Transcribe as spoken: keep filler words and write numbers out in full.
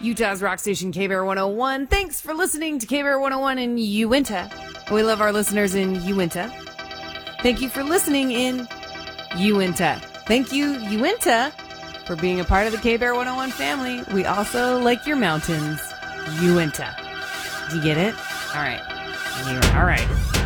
Utah's rock station, K-Bear one oh one. Thanks for listening to K-Bear one oh one in Uinta. We love our listeners in Uinta. Thank you for listening in Uinta. Thank you, Uinta, for being a part of the K-Bear one oh one family. We also like your mountains, Uinta. Do you get it? All right. All right.